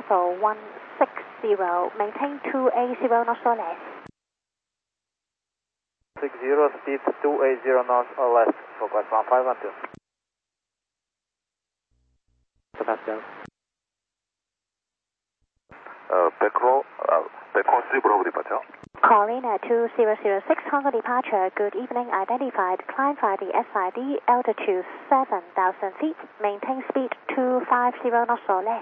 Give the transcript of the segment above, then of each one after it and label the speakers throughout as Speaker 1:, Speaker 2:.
Speaker 1: level 160, maintain 280 knots or less.
Speaker 2: 60, speed 280 knots or less, for class 1512.
Speaker 3: Sebastian.
Speaker 4: Backroll 3 Bravo departure.
Speaker 1: Corina 2006, Hong Kong departure, good evening, identified, climb via the SID, altitude 7,000 feet, maintain speed 250 knots or less.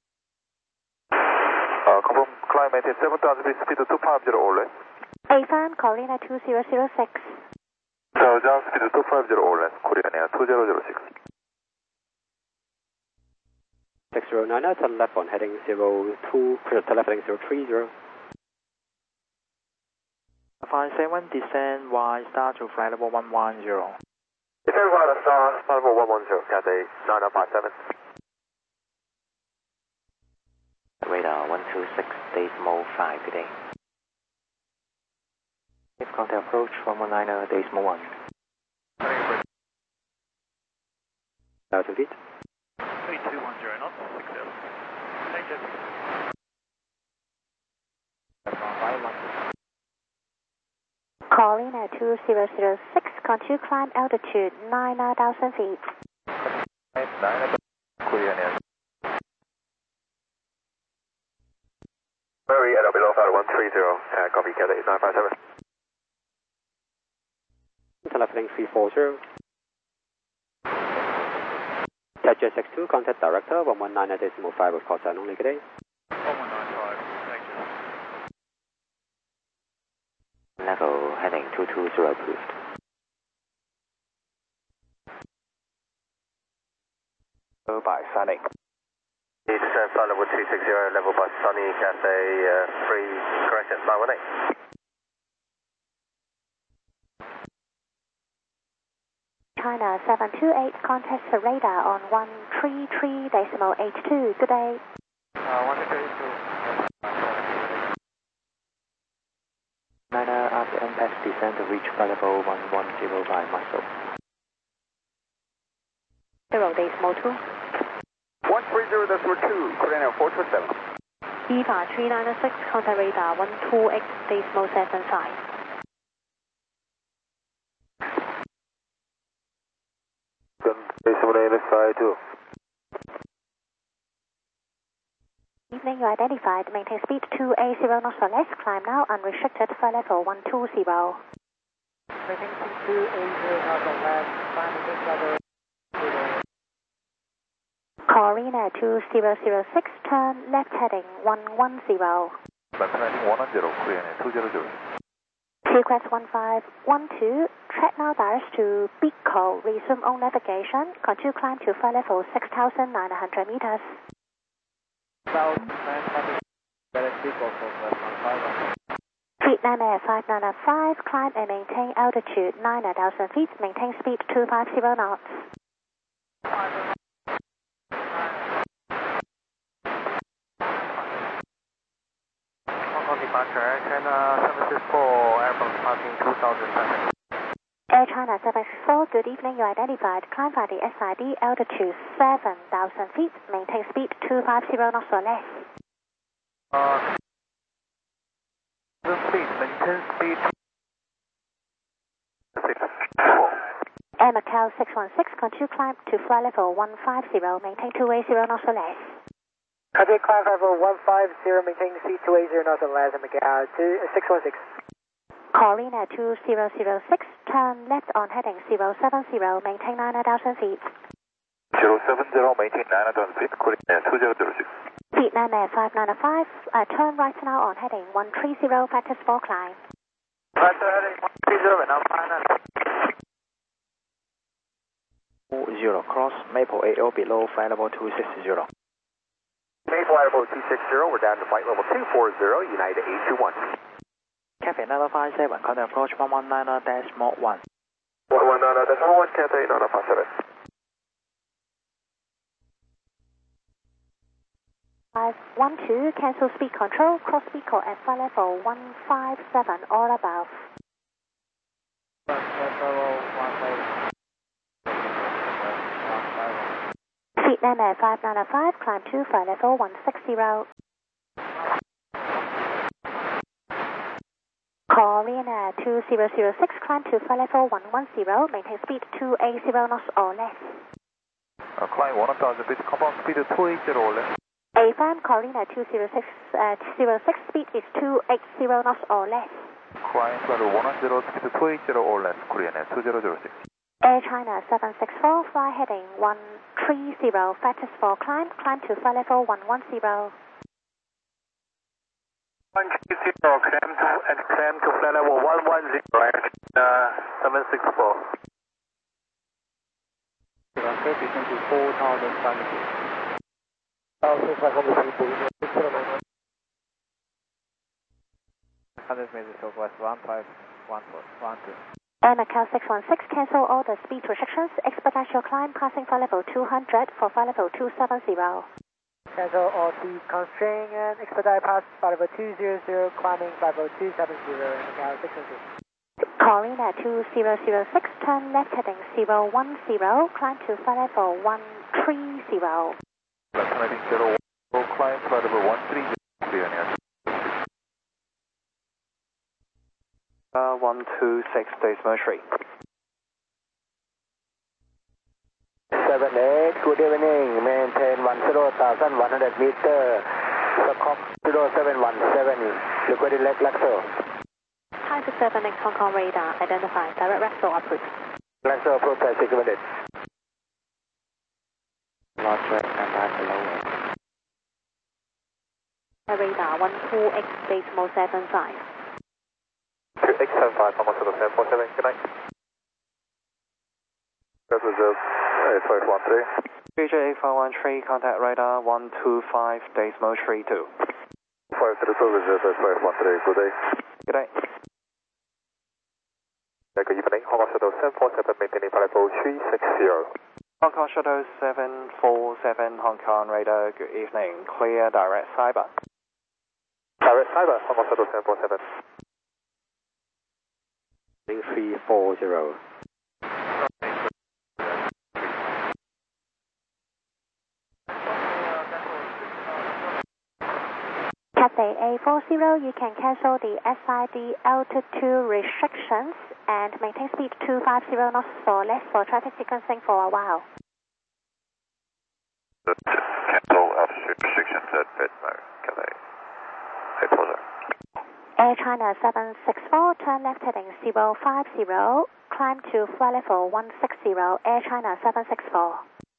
Speaker 4: Confirm climb maintain 7,000 feet, speed 250 or less.
Speaker 1: AFAN, Corina 2006.
Speaker 4: Southern speed 250 or less, Korean Air 2006.
Speaker 3: 609, turn left on heading 02, turn left heading 030.
Speaker 2: 57, descend Y star to flight level 110.
Speaker 4: Descend Y star, flight level 110, Cathay 9057.
Speaker 5: Radar 126.5 today. If contact approach 119.1.
Speaker 3: 1,000 feet.
Speaker 2: 3210 knots, 60. Thank you. 512.
Speaker 1: Corina 2006, continue climb altitude 9,000 feet.
Speaker 4: Korean Air. Mary at below 130, copy Cathay 957.
Speaker 3: Turn left heading 340. Catcher 62, contact director 119.5 with call sign only today.
Speaker 2: 1195, thank you.
Speaker 5: Level heading 220 approved.
Speaker 4: By Sunny. Descend flight level 260, level by Sunny, Cathay 3, correction, 918.
Speaker 1: China 728, contact the radar on 133.82. Good day.
Speaker 2: 132.
Speaker 5: Niner after impact descend to reach flight level 110 by muscle.
Speaker 1: 0.2.
Speaker 4: 130.2, Korean Air 427.
Speaker 1: EVA 396, contact radar 128.75. Evening, you identified, maintain speed 280 knots or less, climb now, unrestricted, flight level 120.
Speaker 2: Maintain speed 280 knots or less, climb level
Speaker 1: Corina 2006, turn left heading 110.
Speaker 4: Heading 110, Korean Air 200.
Speaker 1: Request 1512, track now direct to Biko, resume on navigation, continue climb to flight level 6,900 meters. Vietnam Air 595, climb and maintain altitude 9,000 feet, maintain speed 250 knots.
Speaker 2: Departure, China 764, airport departing 2007.
Speaker 1: Air China 764, good evening, you identified, climb by the SID, altitude 7,000 feet, maintain speed 250 knots or less.
Speaker 2: Speed, maintain speed.
Speaker 1: Air Macau 616, continue climb to flight level 150, maintain 280 knots or less.
Speaker 2: Cathay climb level 150, maintain speed 280 knots or less, Macau 616.
Speaker 1: Corina 2006, turn left on heading 070, maintain 9,000 feet.
Speaker 4: 070, maintain 9,000 feet, Korean Air 2006.
Speaker 1: Vietnam Air 595, turn right now on heading 130, practice for climb.
Speaker 2: Factor heading 130, now 0, cross Maple AO below flight level 260.
Speaker 4: Maple level 260, we're down to flight level 240, United 821.
Speaker 2: Cathay 957, contact approach 119.1.
Speaker 4: 119.1, Cathay 957.
Speaker 1: 512, cancel speed control, cross Biko at flight level 157, all above. Vietnam Air 595, climb to flight level 160. Korean Air 2006, climb to flight level 110, maintain speed 280 knots or less.
Speaker 6: Climb 1000 feet, compound speed 280 or less.
Speaker 1: AFM Korean Air 206, 06, speed is 280 knots or less.
Speaker 6: Climb flight 10, speed 280 or less, Korean Air 2006.
Speaker 1: Air China 764, fly heading 130, fastest for climb to flight level 110.
Speaker 4: 130, climb to flight level 110, 764.
Speaker 5: Descend to 4,500 feet. 100 meters southwest, 1512.
Speaker 1: Air Macau 616, cancel all the speed restrictions, expedite your climb passing flight level 200 for flight level 270.
Speaker 2: Cancel all speed constraint and expedite past flight level 200, climbing flight level 270 in Macau 616.
Speaker 1: Korean Air 2006, turn left heading 010, climb to flight level 130.
Speaker 6: Left heading 010, climb flight level 130, Korean Air
Speaker 5: 126 decimal 3.
Speaker 2: 78, good evening, maintain 10,100 meter, Squawk 0717, liquid leg Laxo.
Speaker 1: Hi to 7X Hong Kong radar, identify, direct Laxo approved.
Speaker 2: Laxo approved, 6 minutes.
Speaker 5: Roger, and that's lower.
Speaker 1: Radar 12X decimal 75.
Speaker 4: 2X75, almost to the 747, good night. That was flight 13.
Speaker 5: BJ8513, contact radar 125 decimal 32.
Speaker 4: 532, reserve flight 13, good day.
Speaker 5: Good day.
Speaker 4: Good evening, Hong Kong Shuttle 747, maintaining flight level 360.
Speaker 5: Hong Kong Shuttle 747, Hong Kong radar, good evening. Clear direct cyber.
Speaker 4: Direct cyber, Hong Kong Shuttle 747.
Speaker 3: 340.
Speaker 1: Cathay A40, you can cancel the SID altitude restrictions and maintain speed 250 knots or less for traffic sequencing for a while.
Speaker 6: Cancel altitude restrictions at Bedmore, Cathay A40.
Speaker 1: Air China 764, turn left heading 050, climb to flight level 160, Air China 764.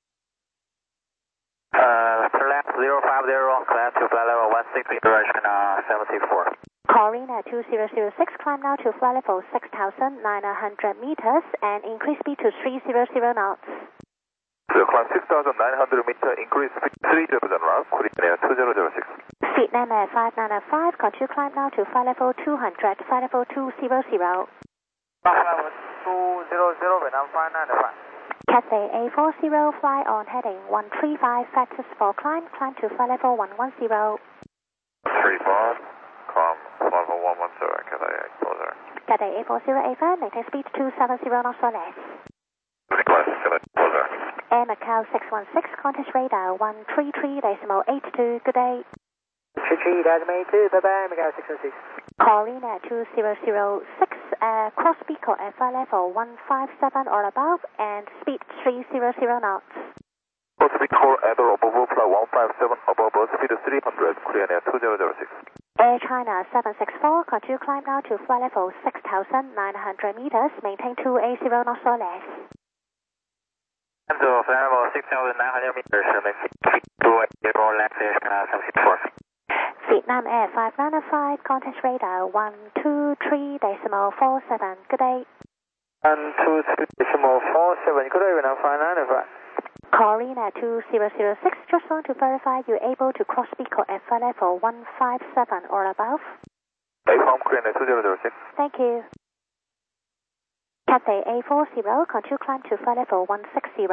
Speaker 4: Turn left 050, climb to flight level 160, Air China 764.
Speaker 1: Korean Air 2006, climb now to flight level 6,900 meters and increase speed to 300 knots.
Speaker 6: Climb 6,900 meter, increase speed 300 knots, Korean Air 2006.
Speaker 1: Vietnam Air 5905, continue climb now to flight level 200, flight level 200.
Speaker 2: Flight level 200, Vietnam 5905.
Speaker 1: Cathay A40, fly on heading 135, fastest for climb to flight level 110.
Speaker 6: 35, climb flight level 110, Cathay A40.
Speaker 1: Cathay A40 AVA, maintain speed 270 knots or less. Air Macau 616, contest radar 133.82, good day.
Speaker 2: 33.82, bye-bye, Macau 616.
Speaker 1: Korean Air 2006, cross speaker at flight level 157 or above and speed 300 knots.
Speaker 6: Cross speaker at or above flight 157, above speed 300, Korean Air 2006.
Speaker 1: Air China 764, continue climb now to flight level 6,900 meters, maintain 280 knots or less.
Speaker 4: And to flight level 6,900 meters, maintain 280 left, Air China 764.
Speaker 1: Vietnam Air 5905, contest radar 123.47, good day.
Speaker 2: 123.47, good day, Vietnam 5905.
Speaker 1: Korean Air 2006, just want to verify you're able to cross speaker at flight level 157 or above.
Speaker 6: AFM Korean Air 2006.
Speaker 1: Thank you. Cathay A40, continue climb to flight level 160.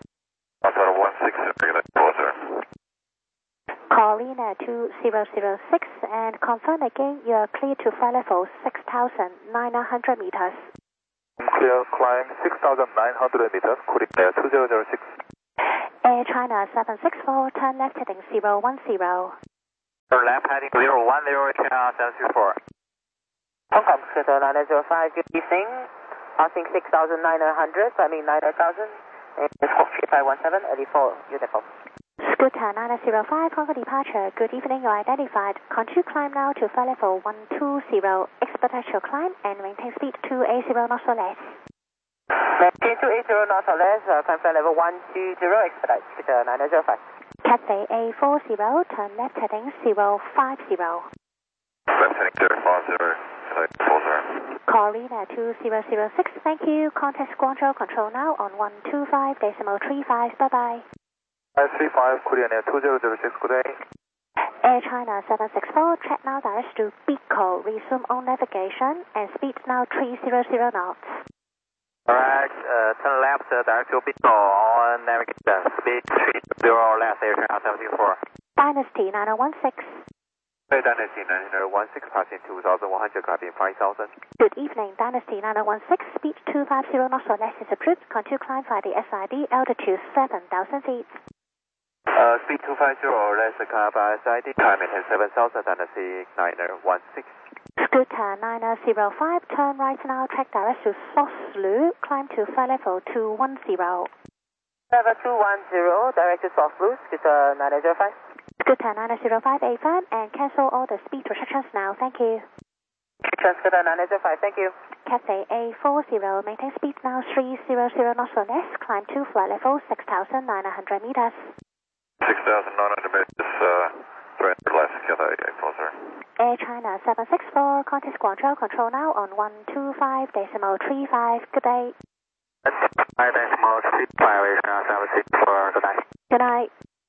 Speaker 6: 160, closer.
Speaker 1: Korean Air 2006, and confirm again you are clear to flight level 6,900 meters.
Speaker 6: Clear, climb 6,900 meters, Korean Air 2006.
Speaker 1: Air China 764, turn left heading 010.
Speaker 4: Turn left heading 010, China 764.
Speaker 2: Hong Kong, Scooter 905, good evening. Passing 6,900, climbing 9,000. Squawk 3517, 84, uniform.
Speaker 1: Scooter 905, Hong Kong departure. Good evening, you are identified. Continue climb now to flight level 120. Expedite your climb and maintain speed 280 knots or less.
Speaker 2: Maintain 280 knots or less, climb flight level 120, expedite, Scooter 905.
Speaker 1: Cathay A40, turn left heading 050.
Speaker 6: Left heading 050.
Speaker 1: Corina 2006, thank you. Contact Guangzhou Control now on 125.35. Bye bye.
Speaker 6: 535, Korean Air 2006, good day.
Speaker 1: Air China 764, track now direct to Biko. Resume on navigation and speed now 300 knots.
Speaker 4: Alright, turn left, direct to Biko on navigation. Speed 30 or less, Air China 764.
Speaker 1: Dynasty 9016.
Speaker 6: Dynasty 916, passing 2,100, climbing 5,000.
Speaker 1: Good evening, Dynasty 9016, speed 250 knots or less is approved. Continue climb via the SID, altitude 7,000 feet.
Speaker 6: Speed 250 or less, climb by SID, time maintain 7,000, Dynasty 916.
Speaker 1: Scooter 905, turn right now, track direct to Soslu, climb to flight level 210.
Speaker 2: Level 210, direct to Soslu, Scooter 905.
Speaker 1: Scooter 905 AFM and cancel all the speed restrictions now, thank you.
Speaker 2: Scooter 905, thank you.
Speaker 1: Cathay A40, maintain speed now 300 knots or less, climb to flight level 6,900 meters.
Speaker 6: 6,900 meters, 300 less, Cathay A40.
Speaker 1: Air China 764, contact Guangzhou Control now on 125.35. Good day.
Speaker 4: 5.35, Air China 764, good night.
Speaker 1: Good night.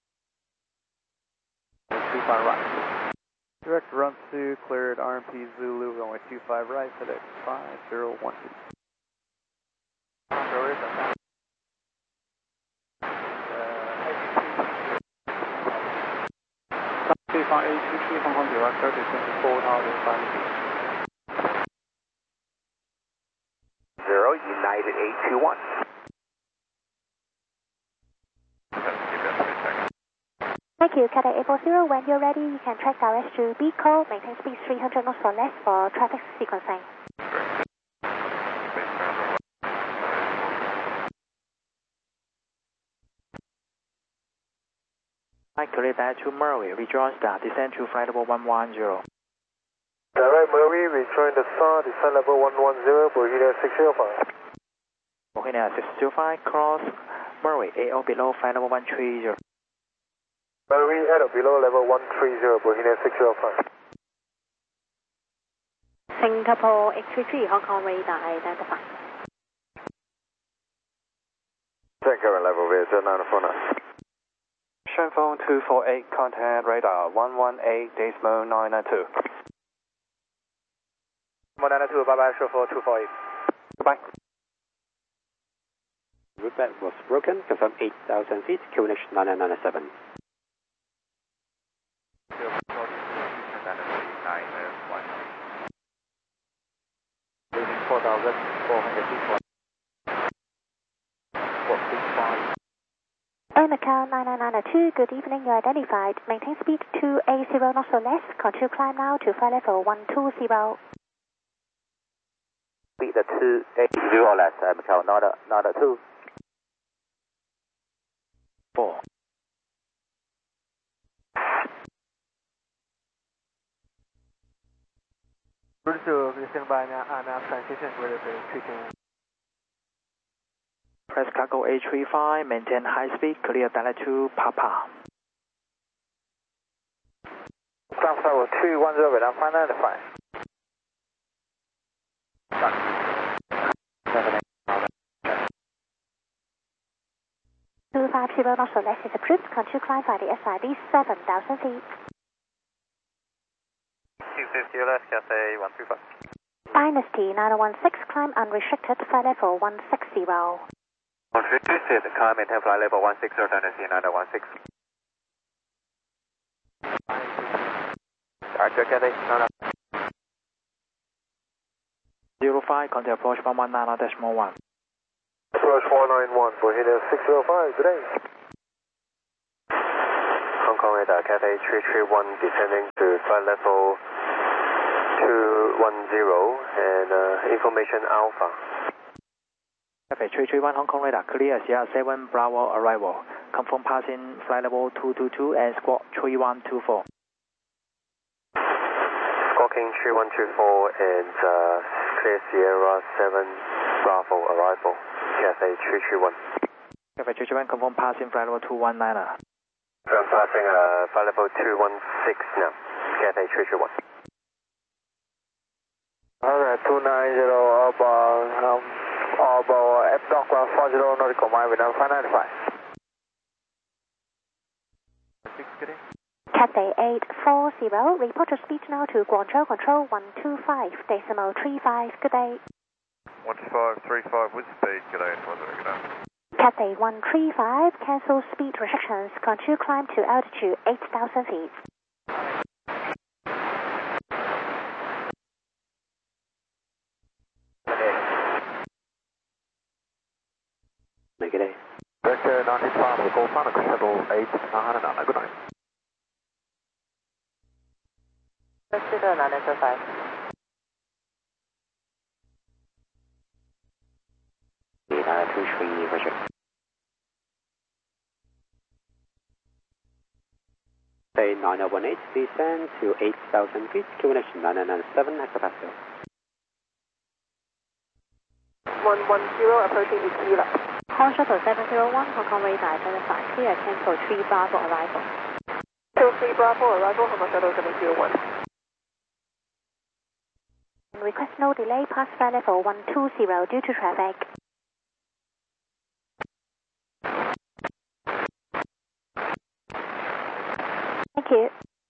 Speaker 5: 25 right. Direct run to cleared RMP Zulu, runway 25 right, FedEx 5012. A2 Hong Kong director to 24,500.
Speaker 6: 0, United 821.
Speaker 1: Thank you, Cathay A40. When you're ready, you can track direct to Biko, maintain speed 300 knots or less for traffic sequencing.
Speaker 7: Hi, clear that to Murray. Rejoin star, descend to flight level 110.
Speaker 6: Direct Murray, rejoin the star, descend level 110, Bohemia 605.
Speaker 7: Bohemia 605, cross Murray, AO below flight level 130.
Speaker 6: Murray, AO below level 130, Bohemia 605.
Speaker 1: Singapore X33, Hong Kong radar identified.
Speaker 6: Current level is 949.
Speaker 5: Shenfeng 248, contact radar 118.992.
Speaker 6: 192, bye-bye, Shenfeng 248.
Speaker 5: Goodbye.
Speaker 3: Route back was broken, confirm 8,000 feet, QNH 9997.
Speaker 5: Leaving 4,400 feet.
Speaker 1: Air Macau 9992, good evening, you identified. Maintain speed 280 knots or less. Continue climb now to flight level 120.
Speaker 4: Speed 280 or less, Macau, not a 2.
Speaker 7: 4.
Speaker 2: Route to stand by now, transition with the treating.
Speaker 7: Press cargo A35, maintain high speed, clear direct to Papa.
Speaker 6: Ground level 210, Vietnam 595.
Speaker 1: 250 knots or less is approved. Continue climb by the SID 7,000 feet.
Speaker 4: 250 less, Cathay 135.
Speaker 1: Dynasty 9016, climb unrestricted, flight level 160.
Speaker 6: 150, the climb maintain flight level 160, Dynasty 9016.
Speaker 5: Roger, Cathay,
Speaker 7: 05, contact approach 119.1.
Speaker 6: Approach 491, Bohemia 605, good day.
Speaker 4: Hong Kong radar, Cathay 331, descending to flight level and information Alpha.
Speaker 7: Cathay 331 Hong Kong radar clear, Sierra 7 Bravo arrival. Confirm passing flight level 222 and squawk 3124.
Speaker 4: Squawking 3124 and clear Sierra 7 Bravo arrival. Cathay 331.
Speaker 7: Cathay 331 confirm passing flight level 219.
Speaker 4: I'm passing flight level 216 now. Cathay 331.
Speaker 6: Alright, 290 about F-Dock 40 nautical mile with 595.
Speaker 1: Cathay 840, report your speed now to Guangzhou Control 125.35. Good day.
Speaker 8: 1535 with speed, good day, good day.
Speaker 1: Cathay 135, cancel speed restrictions, continue climb to altitude 8,000 feet.
Speaker 3: Good day.
Speaker 6: Vector 95, Golf Monaco Shuttle 899, good night.
Speaker 2: Vector 995.
Speaker 7: Roger.
Speaker 3: Say 9018, descend to 8,000 feet, QNH 9997 hectopascal.
Speaker 2: 110 approaching the kilo.
Speaker 1: Hong Shuttle 701, Hong Kong radar identified, clear, cancel 3 Bravo arrival.
Speaker 2: 23 Bravo arrival, Hong Kong Shuttle 701.
Speaker 1: Request no delay, pass flight level 120 due to traffic. Thank you.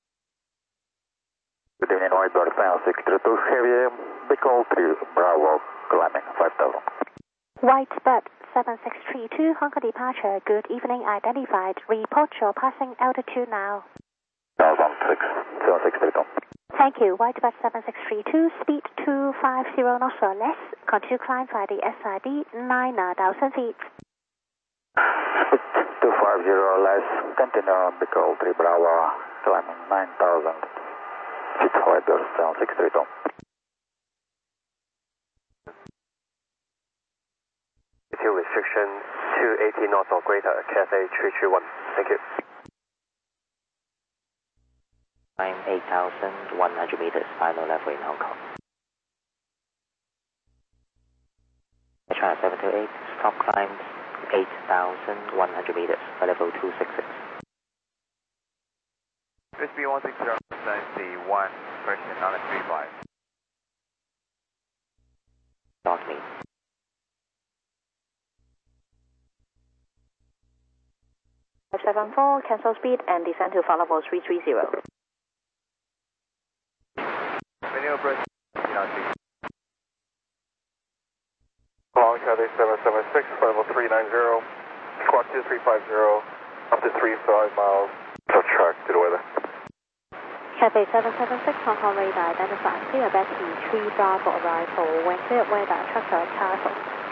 Speaker 6: Good evening, Whitebird final 632 Heavy, Bicol 3 Bravo, climbing 5000.
Speaker 1: Whitebird 7632, Hong Kong departure, good evening, identified, report your passing altitude now.
Speaker 6: 7632.
Speaker 1: Thank you, Whitebird 7632, speed 250 knots or less, continue climb via the SID 9,000 feet.
Speaker 6: 250 or less, continue Bicol 3 Bravo, climbing 9,000 feet, Whitebird 7632.
Speaker 4: Restriction 280 knots or greater, Cathay 331. Thank you.
Speaker 7: Climb 8,100 meters, final level in Hong Kong. China 728, stop climbs 8,100 meters, level 266.
Speaker 8: USB 160, the 1, correction, 935.
Speaker 7: Not me.
Speaker 1: 574, cancel speed and descend to flight level 330.
Speaker 8: Menu approach,
Speaker 6: Long Cathay 776, flight level 390, squawk 2350, up to 35 miles, track to the weather.
Speaker 1: Cathay 776, Hong Kong radar identified, clear Betty 3 Bravo arrival, when clear weather, tractor Castle.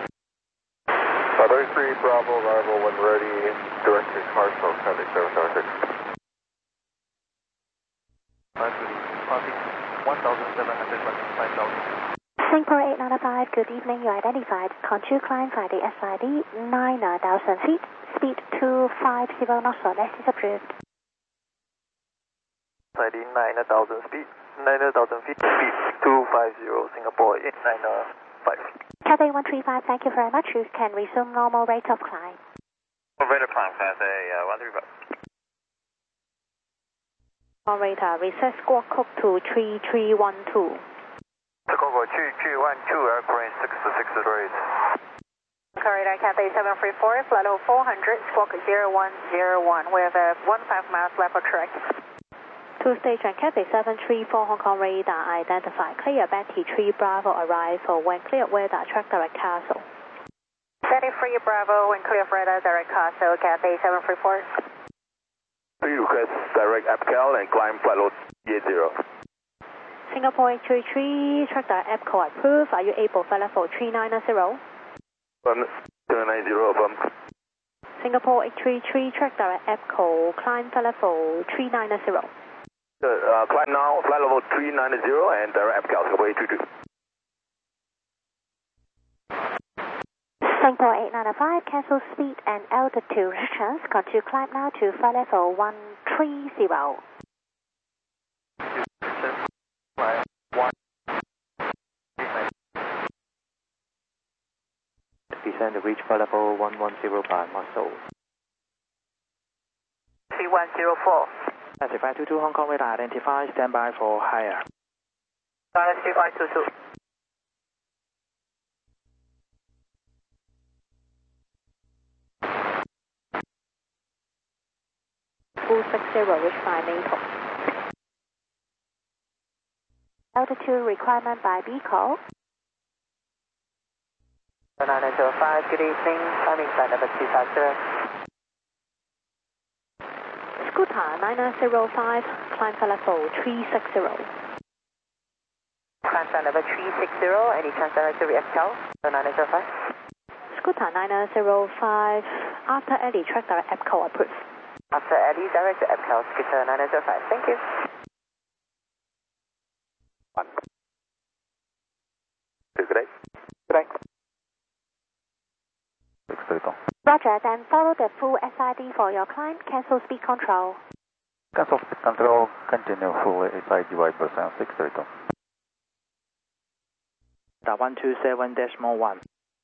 Speaker 6: 33 Bravo arrival when ready, direct to Carso, Cathay 776.
Speaker 8: Passing 1,700, 5,000.
Speaker 1: Singapore 895, good evening, you identified, continue climb via the SID 9,000 feet, speed 250 knots or less is approved.
Speaker 6: SID 9,000 speed, 9,000 feet, speed 250, Singapore 895.
Speaker 1: Cathay 135, thank you very much. You can resume normal rate of climb.
Speaker 6: Rate of climb, Cathay 135.
Speaker 1: Operator, reset squawk code to 3312.
Speaker 6: Singapore 3312, airplane 663.
Speaker 2: Corridor Cathay 734, flight level 400, squawk 0101. We have 15 miles left for track.
Speaker 1: Two station Cathay 734 Hong Kong radar identified, clear Betty 3 Bravo arrival, when clear weather, track direct Castle.
Speaker 2: 33 Bravo, when clear for radar, direct Castle, Cathay 734.
Speaker 6: Please request direct APCAL and climb flight load 80.
Speaker 1: Singapore 833, track direct APCAL approved. Are you able flight level 390?
Speaker 6: 290,
Speaker 1: Singapore 833, track direct APCAL, climb flight level 390.
Speaker 6: Climb now, flight level 390 and direct EPCAL, Singapore 822.
Speaker 1: Singapore 895, cancel speed and altitude restrictions. Continue climb now to flight level 130.
Speaker 7: Descend to reach flight level 110 by muscle.
Speaker 2: 3104.
Speaker 7: Taxi 522 Hong Kong radar identified, standby for higher.
Speaker 2: Taxi 522.
Speaker 1: Full 60, reach by Maple. Altitude requirement by BCall.
Speaker 2: 905, good evening, climbing flight number 250.
Speaker 1: Scooter 905, climb flight level 360.
Speaker 2: Climb flight number 360, any chance direct to EPCAL, 905?
Speaker 1: Scooter 905, after Eddie, track direct EPCAL approved.
Speaker 2: After Eddie, direct to EPCAL, Scooter 905, thank you.
Speaker 6: 1. Good day.
Speaker 5: Good day. 630.
Speaker 1: Roger, then follow the full SID for your climb. Cancel speed control.
Speaker 5: Cancel speed control, continue full SID percent 630.
Speaker 7: 127.1.
Speaker 2: 27.1,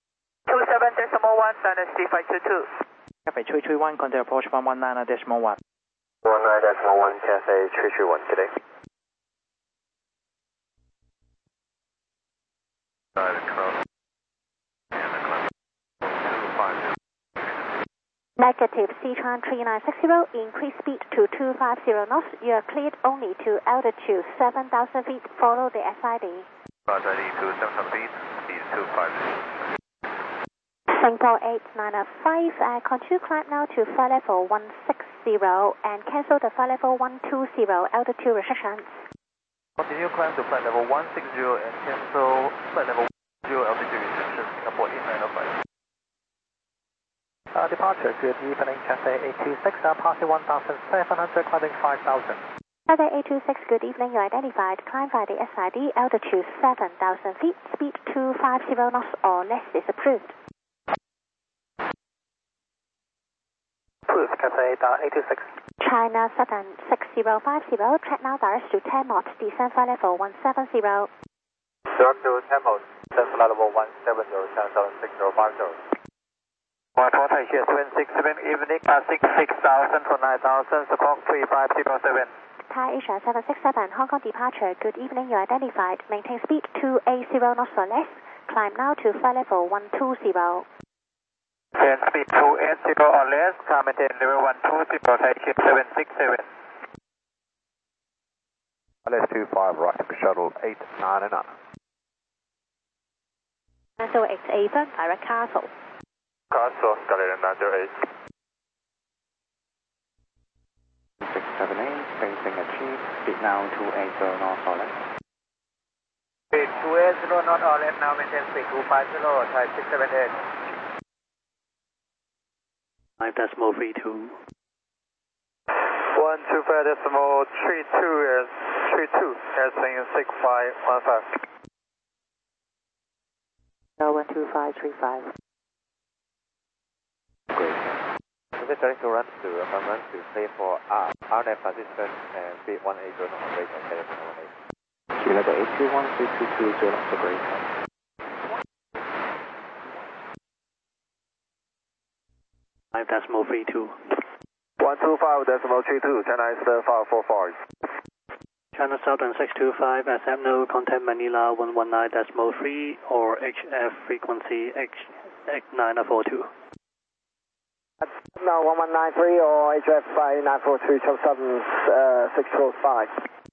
Speaker 2: Dynasty 522.
Speaker 7: Cafe 331, contact approach 119.1.
Speaker 4: 19.1, Cathay 331 today.
Speaker 1: Negative Sichuan 3960, increase speed to 250 knots. You are cleared only to altitude 7,000 feet. Follow the SID.
Speaker 8: Roger, to 7,000 feet, speed 250.
Speaker 1: Singapore 895, continue climb now to flight level 160 and cancel the flight level 120 altitude restrictions.
Speaker 6: Continue climb to flight level 160 and cancel flight level 0 altitude restrictions, Singapore 895.
Speaker 2: Departure, good evening, Cathay 826, passing 1,700, climbing 5,000.
Speaker 1: Cathay 826, good evening, you identified, climb by the SID, altitude 7,000 feet, speed 250 knots or less is approved.
Speaker 2: Approved, Cathay 826.
Speaker 1: China Southern 6050, track now direct to 10 knots, descend flight level 170.
Speaker 4: Direct to Temple, descend flight level 170, channel 6050.
Speaker 2: 14 here, 767, evening, passing 6,000 for 9,000, support 3507.
Speaker 1: Thai Asia 767, Hong Kong departure, good evening, you identified, maintain speed 280 knots or less, climb now to flight level 120.
Speaker 2: Then speed 280 or less, climb maintain level 120, Thai Asia 767.
Speaker 5: Let's 25 right, shuttle 899.
Speaker 1: Castle 887, direct Castle.
Speaker 6: Castle, got it in 908.
Speaker 3: 678, spacing achieved, speed now 280 knots or less.
Speaker 2: Speed 280 not or less, now maintain speed 250, Thai 678.
Speaker 3: 5.32.
Speaker 6: 125.32 is 32, airsing 6515.
Speaker 2: 12535.
Speaker 4: Is it direct to run to run to play for RNAV participant and speed 180 knots rate and telephone 18.
Speaker 3: Kilo 821, 322, 0 knots break. 5.32.
Speaker 6: 125.32, China is 544.
Speaker 3: China Southern 625, accept no contact Manila 119.3 or HF frequency X942.
Speaker 2: No, 1193 or HF 942, Channel Southern 645.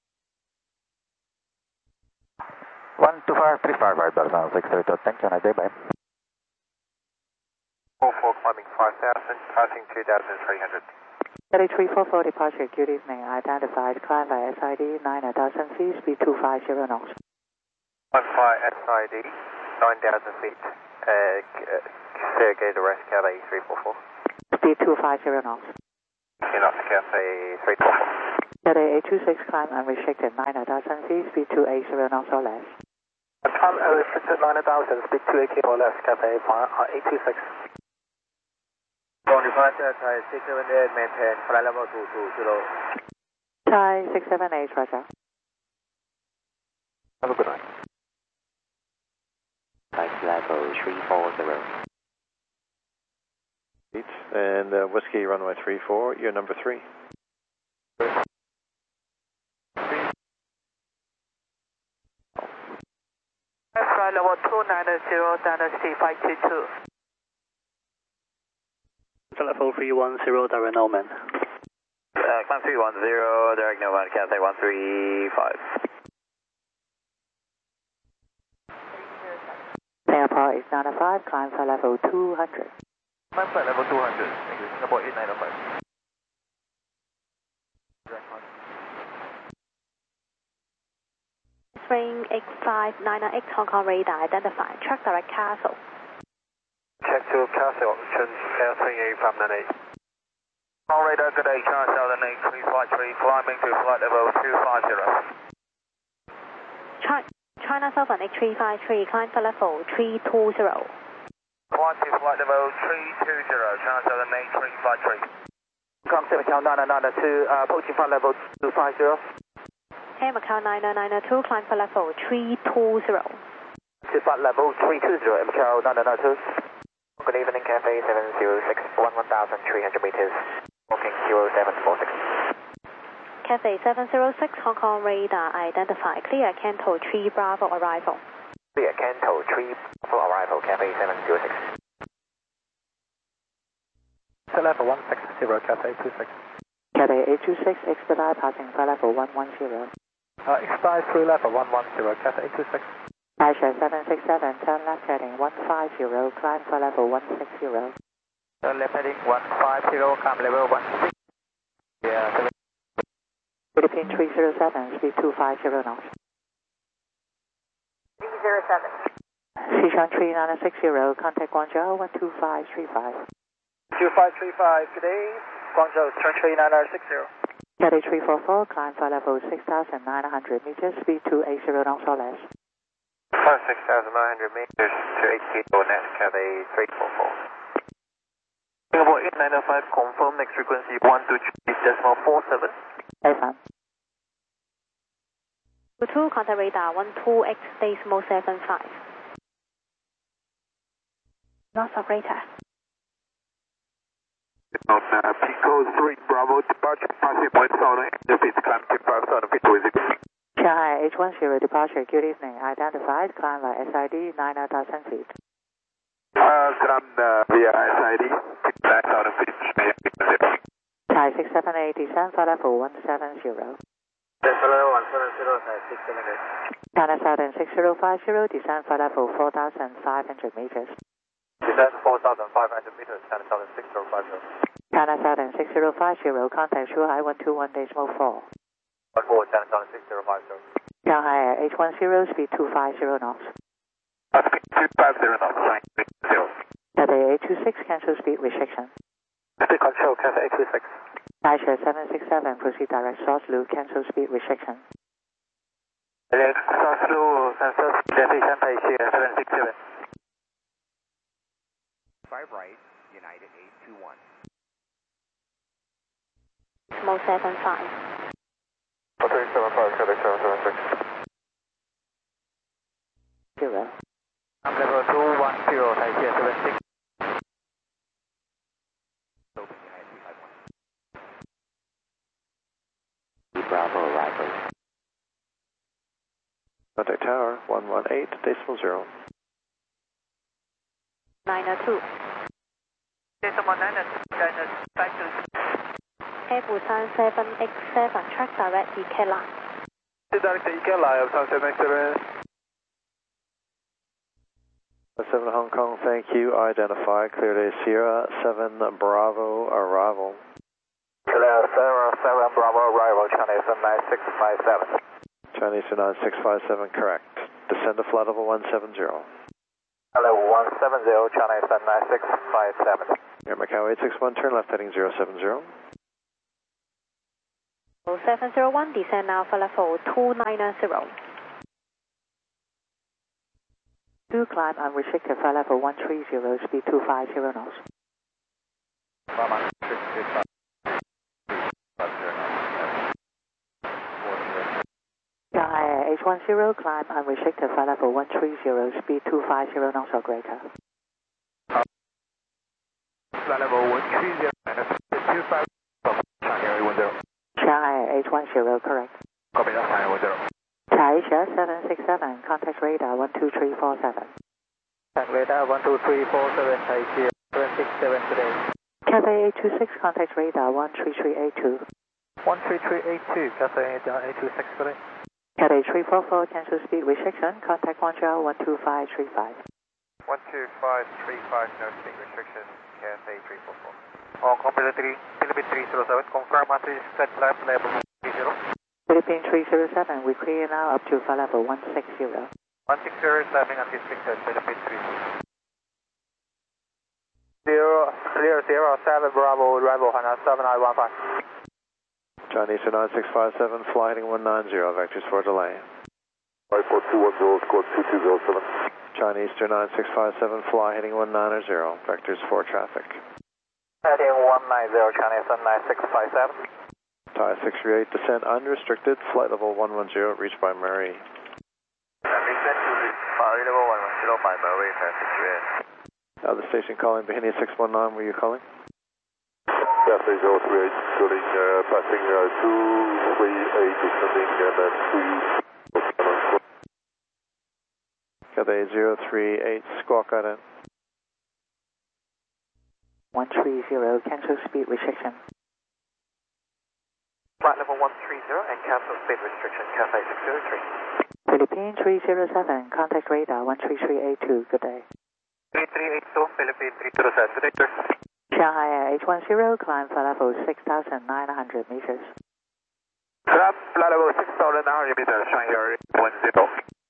Speaker 5: 12535 right, Barcelona 632, thank you, nice day, bye.
Speaker 6: 44 climbing 5,000, passing 2,300.
Speaker 2: 3344 departure, good evening, identified, climb by SID 9,000 feet, speed 250 knots.
Speaker 6: 15 SID, 9,000 feet, Sergei the rest, Cathay 344.
Speaker 2: Speed 250 knots.
Speaker 6: 2 knots, Cathay 344.
Speaker 7: Cathay 826, climb unrestricted 9,000 feet, speed 280 knots or less.
Speaker 2: Climb unrestricted 9,000, speed 280 or less, Cathay 826.
Speaker 8: From departure, Thai 678, maintain flight level 220.
Speaker 7: Thai 678, roger.
Speaker 5: Have a good night.
Speaker 3: Flight level 340.
Speaker 9: And Whiskey runway 34, you're number 3.
Speaker 2: Flight level 290, Dynasty 522.
Speaker 5: Flight level 310, direct Norman.
Speaker 8: Climb 310, direct Nomad, Cathay 135.
Speaker 7: Singapore is 95, climb flight level 200.
Speaker 6: Climb flight level 200, thank you. Singapore 8905.
Speaker 1: Spring X59X Hong Kong radar identified. Track direct Castle.
Speaker 6: Check to Castle, option L28598. All radar, good day, China Southern 8353, climbing to flight level 250.
Speaker 1: China Southern X353, climb for level 320.
Speaker 6: Climb to flight level 320, China Southern 8353.
Speaker 2: Come to Macau 9992, approaching flight level 250.
Speaker 1: Air Macau 9992, climb for level 320.
Speaker 2: To flight level 320, Macau 9992. Good evening, Cathay 706, 11,300 meters, walking 0746.
Speaker 1: Cathay 706, Hong Kong radar identified. Clear Canto 3 Bravo arrival.
Speaker 2: Clear Canto 3 Bravo arrival, Cathay 706. To level 160, Cathay 26.
Speaker 7: Cathay 826, expedite passing flight level 110.
Speaker 2: Expedite through level 110, Cathay 826.
Speaker 7: Asia 767, turn left heading 150, climb flight level 160.
Speaker 2: Turn left heading 150, climb level 160. Yeah,
Speaker 7: Philippine 307, speed 250 knots.
Speaker 2: 307.
Speaker 7: Sichuan 3960, contact Guangzhou 12535.
Speaker 2: 2535, today, Guangzhou, turn 3960.
Speaker 7: Cathay 344, climb flight level 6,900 meters, speed 280 knots or less.
Speaker 6: 6,900 meters to 8 kilo net, Cathay 344. Singapore 8905, confirm next frequency 123.47.
Speaker 7: FM.
Speaker 1: 2 contact radar 12X decimal 75. Loss operator.
Speaker 6: Pico 3 Bravo, departure, passing 1,000, interface, climb to 5,000 feet with it.
Speaker 7: Shanghai H10 departure, good evening. Identified, climb by SID 9,000 feet.
Speaker 6: Climb via SID, 9,000 feet.
Speaker 7: Thai 678, descend flight level 170.
Speaker 8: Hello, 170, Thai 678.
Speaker 7: China Southern 6050, descend flight level 4,500 meters.
Speaker 6: Descend 4,500 meters, China Southern 6050.
Speaker 7: China Southern 6050, contact Shuhai 121.4.
Speaker 6: 14, China Southern 6050.
Speaker 7: Shanghai Air H10, speed 250 knots.
Speaker 6: Speed 250 knots, flying 0.
Speaker 7: Cathay 826, cancel speed restriction.
Speaker 2: Speed control, Cathay 826.
Speaker 7: Asia 767, proceed direct source loop, cancel speed restriction.
Speaker 2: Source loop, cancel speed restriction, 767.
Speaker 8: 5 right, United 821.
Speaker 1: Decimal 75.
Speaker 6: 375, Cathay 776.
Speaker 7: 0.
Speaker 2: I'm level 210, Thai 76.
Speaker 8: Open United 351.
Speaker 3: Bravo arrival.
Speaker 9: Contact tower 118.0.
Speaker 1: 902.
Speaker 2: Decimal 902,
Speaker 1: Air Busan 7X7, track direct EK line.
Speaker 6: Direct EK line, 767.
Speaker 9: 7 Hong Kong, thank you. Identified, clear day Sierra 7 Bravo arrival.
Speaker 6: Sierra 7 Bravo arrival, Chinese 9657.
Speaker 9: Chinese 9657, correct. Descend to flight level 170.
Speaker 6: Hello, 170, Chinese 9657.
Speaker 9: Air Macau 861, turn left heading 070.
Speaker 1: 701, descend now for level 290.
Speaker 7: 2 climb unrestricted flight level 130, speed 250 knots. Shanghai H10, climb unrestricted flight level 130, speed 250 knots or greater.
Speaker 6: Flight level 130 and 25 Shanghai 10.
Speaker 7: Shanghai H10, correct.
Speaker 6: Copy that, Shanghai 10.
Speaker 7: Taisha 767, contact radar 12347.
Speaker 2: Contact radar 12347, Taisha 767 today.
Speaker 7: Cathay 826, contact radar 13382.
Speaker 2: 13382, Cathay 826 today.
Speaker 7: Cathay 344, cancel speed restriction, contact Montreal 12535.
Speaker 6: 12535, no speed restriction, Cathay 344. Hong Kong Philippine 307, confirm message set left level 30.
Speaker 7: Philippine 307, we clear now up to flight level 160.
Speaker 6: 160, landing anticipated, Philippine 307. 007 Bravo, arrival Hana 7915.
Speaker 9: Chinese 9657, fly heading 190, vectors for delay.
Speaker 6: 54210, squad 2207.
Speaker 9: Chinese 9657, fly heading 190, vectors for traffic.
Speaker 6: Heading 190, Chinese 9657.
Speaker 9: Thai 638, descent unrestricted, flight level 110, reached by Murray.
Speaker 6: Descent to flight level 110 by Murray, Thai 638.
Speaker 9: The station calling, Bahenia 619, were you calling?
Speaker 6: Cathay 038, calling, passing 238, descending, and then 2.
Speaker 9: Cathay 038, squawk out in.
Speaker 7: 130, cancel speed restriction.
Speaker 6: Flight level 130 and cancel speed restriction, Cathay 603.
Speaker 7: Philippine 307, contact radar 13382, good day.
Speaker 6: 3382, Philippine 307, good day.
Speaker 7: Shanghai H10, climb flight level 6,900 meters.
Speaker 6: Flight level 6,900 meters, Shanghai 10.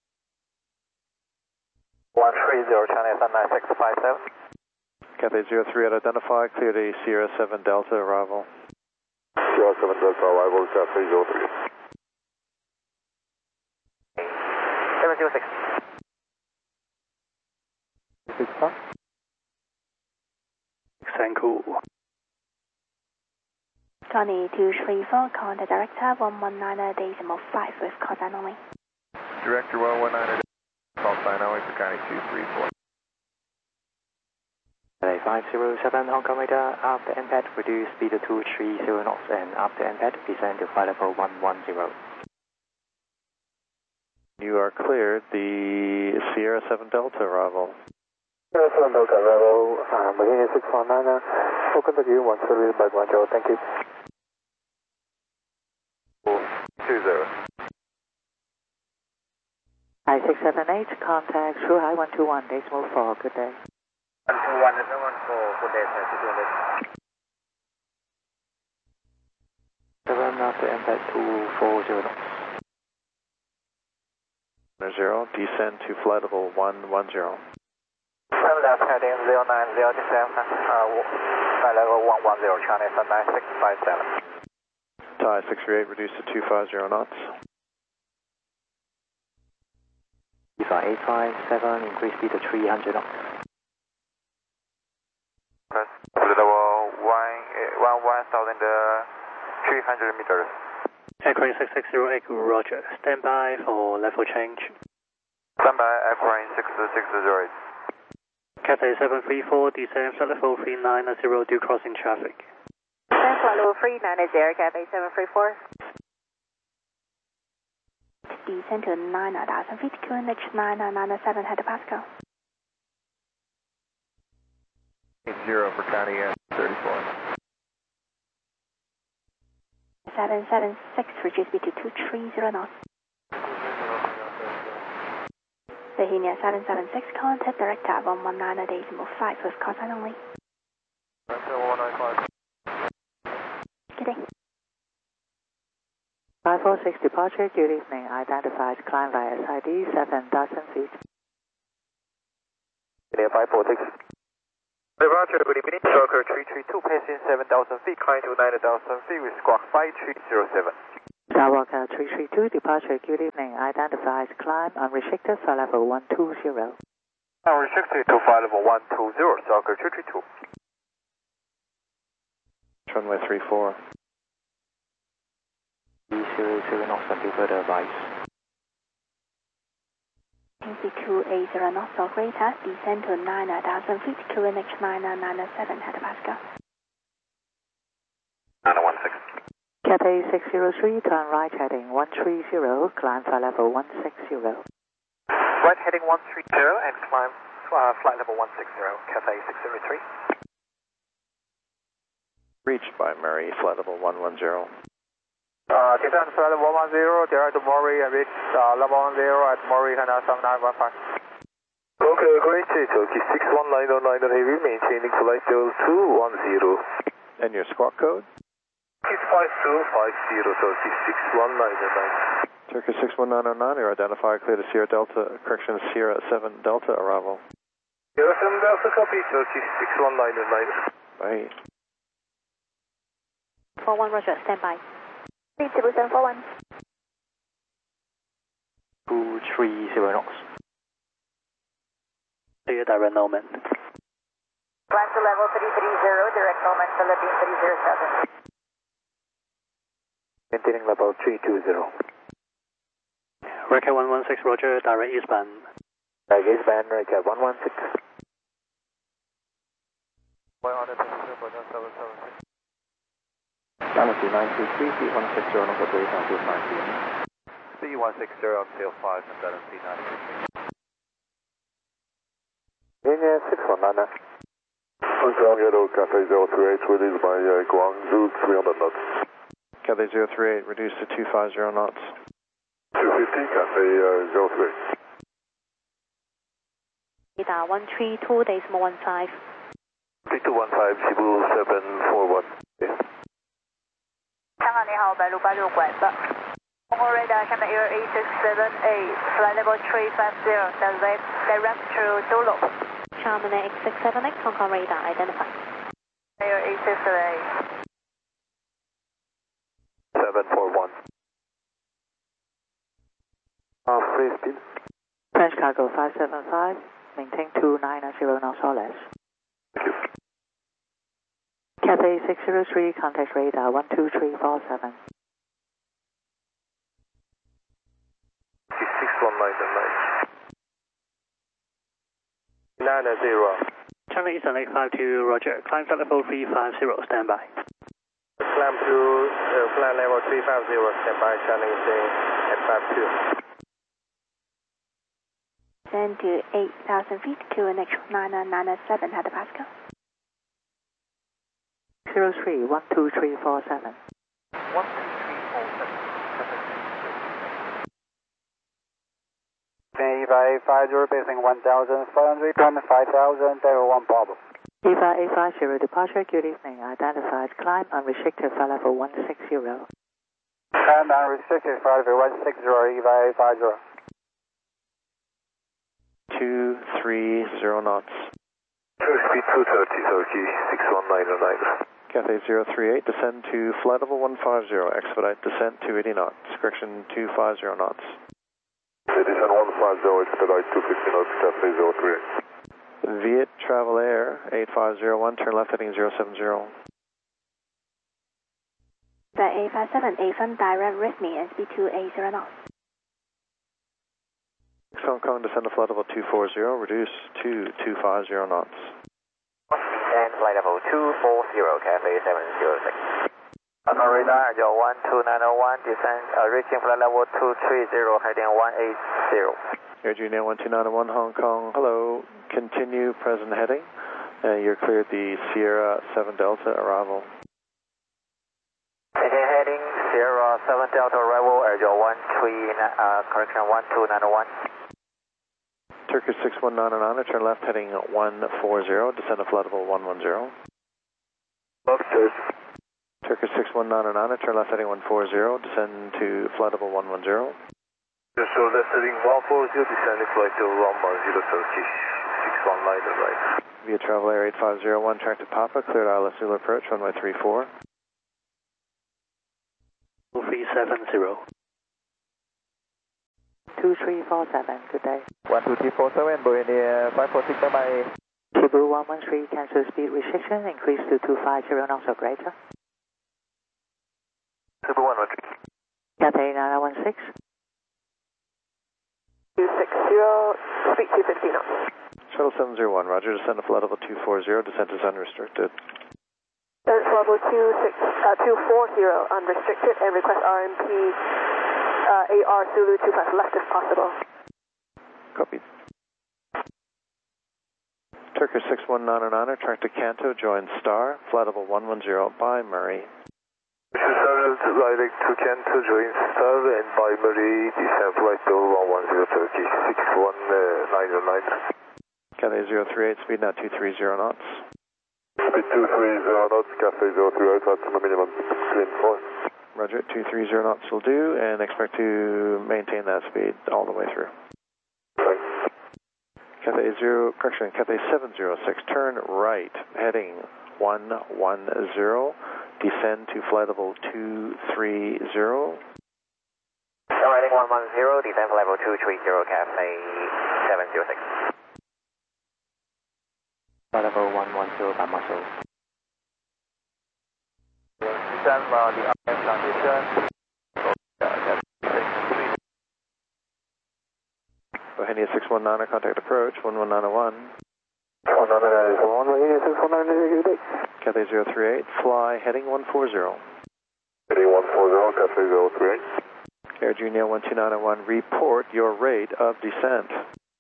Speaker 6: 130, China 9657.
Speaker 9: Cathay 03 identified, cleared a Sierra 7 Delta arrival.
Speaker 6: Sierra 7 Delta arrival, Cathay 03. 706.
Speaker 2: 6 o'clock.
Speaker 5: Cool.
Speaker 1: Johnny 234, contact director 119.5 with call sign only.
Speaker 6: Director 119, call sign only for County 234.
Speaker 7: Cathay 507, Hong Kong radar, after impact, reduce speed to 230 knots and after impact, descend to flight level 110.
Speaker 9: You are cleared the Sierra 7 Delta arrival.
Speaker 6: Sierra 7 Delta arrival, Bahenia 619, we'll contact you 130 by Guangzhou, thank you. 20.
Speaker 7: Thai 678, contact Shuhai 121, decimal 4, good day.
Speaker 6: 121, decimal 4, good day, sir,
Speaker 7: 7 after impact 240 knots.
Speaker 9: 0, descend to flight level 110.
Speaker 6: 7 left heading 090, descend, flight level 110, China 9657.
Speaker 9: Thai 638, reduced to 250 knots.
Speaker 7: 857, increase speed to 300 knots.
Speaker 6: Level 1,300 meters.
Speaker 5: Aircraft 6608, roger. Stand by for level change.
Speaker 6: Stand by, aircraft 6608.
Speaker 5: Cathay 734, descend flight level 390 due crossing traffic.
Speaker 1: Descend flight level 390, Cathay 734. Descend to 9,000 feet, QNH 9997, head to Pascal.
Speaker 6: 0 for County 34.
Speaker 1: 776, reduce speed to 230 knots. Bahenia 776, contact director 119.5 with call sign only.
Speaker 6: 195.
Speaker 1: Good day.
Speaker 7: 546 departure, good evening, identified, climb via SID 7,000 feet.
Speaker 6: Bahenia 546. Roger, good evening. Soccer 332, passing 7,000 feet, climb to 9,000 feet with squawk 5307.
Speaker 7: Skywalker 332, departure, good evening. Identified climb unrestricted, flight level 120.
Speaker 6: Unrestricted to flight level 120, Soccer 332.
Speaker 9: Runway 34.
Speaker 7: 300 knots until further advice.
Speaker 1: NC280 knots operator, descend to 9,000 feet, QNH 997, head Pascal.
Speaker 6: 916.
Speaker 7: Cathay 603, turn right heading 130, climb flight level 160.
Speaker 6: Right heading 130 and climb flight level 160, Cathay 603.
Speaker 9: Reached by Murray, flight level 110.
Speaker 6: Descend flight level 110, direct to Murray and reach level 10 at Murray, Canada 7915. Okay, great, Turkey 61909 on heavy, maintaining flight level 210.
Speaker 9: And your squawk code?
Speaker 6: 5250, Turkey 61909.
Speaker 9: Turkey 61909, you're identified, clear to Sierra Delta, correction, Sierra 7 Delta arrival.
Speaker 6: Sierra 7 Delta, copy, Turkey 61909.
Speaker 9: Bye.
Speaker 1: 41 Roger, stand by.
Speaker 10: 3741.
Speaker 7: 230 knots. Clear direct Norman.
Speaker 10: Climb to level 330, direct Norman, Philippine 307.
Speaker 7: Maintaining level 320.
Speaker 3: Record 116, Roger, direct eastbound.
Speaker 7: Direct eastbound, record 116. 92923, C160, knots operator until 5 p.m.
Speaker 8: C160 until 5 and then C9.
Speaker 6: Linia 619. Hotel Yellow, Cathay 038, released by Guangzhou 300 knots.
Speaker 9: Cathay 038, reduced to 250 knots.
Speaker 6: 250, Cathay 038.
Speaker 1: Radar 132, decimal 15.
Speaker 6: 3215, Cebu 741.
Speaker 10: 香港你好，白鹭86拐吧。Congo radar, China Air 8678, flight level 350, direct to Dolo.
Speaker 1: China 8678, Hong Kong radar, identified.
Speaker 10: Air 8678.
Speaker 6: 741. Free speed.
Speaker 7: French cargo 575, maintain 290 knots or less.
Speaker 6: Thank you.
Speaker 7: Cathay 603, contact radar 12347.
Speaker 6: 61909. 90.
Speaker 3: Channel Eastern 852, Roger. Climb flight level 350, stand by.
Speaker 6: Climb to flight level 350, stand by, Channel Eastern 852.
Speaker 1: Descend to 8,000 feet, QNH 997, head Pascal.
Speaker 7: 03, 12347.
Speaker 2: 8550, basing 1,500, climb 5,000, level 1 problem.
Speaker 7: EVA 850, departure, good evening. Identified, climb unrestricted, flight level 160.
Speaker 2: Climb unrestricted, flight level 160, EVA 850.
Speaker 9: 230 knots.
Speaker 6: Speed 230, Turkey 61909.
Speaker 9: Cathay 038, descend to flight level 150, expedite descent 280 knots, correction 250 knots.
Speaker 6: Descent 150, expedite 250 knots, Cathay 038.
Speaker 9: Viet Travel Air 8501, turn left heading 070.
Speaker 1: The 857, AFM direct RISMI, SB280 knots.
Speaker 9: Hong Kong, descend to flight level 240, reduce to 250 knots.
Speaker 4: And flight level 240, Cathay 706. On radar, your 12901, descend, reaching flight level 230, heading 180.
Speaker 9: Air Junior 12901, Hong Kong, hello, continue present heading. You're cleared the Sierra 7 Delta arrival.
Speaker 4: Heading Sierra 7 Delta arrival at your 12901.
Speaker 9: Turkish 6199, turn left heading 140, descend to flight level 110. Turkish 6199, turn left heading 140, descend to flight level 110.
Speaker 6: So left heading 140, descending flight to 110, Turkish liner right.
Speaker 9: Via Travel Air 8501, track to Papa, cleared ILS Zulu approach, runway 34.
Speaker 7: 2370.
Speaker 2: 2347, good day.
Speaker 5: 12347, Boeing 546, bye-bye.
Speaker 2: Cebu 113, cancel speed restriction, increase to 250 knots or greater.
Speaker 6: Cebu 113.
Speaker 2: Cathay 916.
Speaker 10: 260, speed 250 knots.
Speaker 9: Shuttle 701, roger, descend to flight level 240, descent is unrestricted.
Speaker 10: Descent level 240, unrestricted, and request RMP AR Zulu 25 left if possible.
Speaker 9: Copy. Turkish 6199, track to Kanto, join Star, flight level 110 by Murray.
Speaker 6: Direct to Kanto, join Star, and by Murray, descend flight level 110 Turkish 6199.
Speaker 9: Cathay 038, speed now 230 knots.
Speaker 6: Speed 230 knots, Cathay 038, maximum minimum, clean for.
Speaker 9: Roger, 230 knots will do, and expect to maintain that speed all the way through.
Speaker 6: Thanks.
Speaker 9: Cathay 706, turn right, heading 110, descend to flight level 230.
Speaker 4: Heading 110, descend flight level 230, Cathay 706.
Speaker 2: Flight level 110 by muscle.
Speaker 6: Descend the IM condition.
Speaker 9: Bohemia 619, contact approach, 11901.
Speaker 6: 119,
Speaker 9: Cathay 038, fly heading 140.
Speaker 6: Heading 140, Cathay 038.
Speaker 9: Air Junior 12901, report your rate of descent.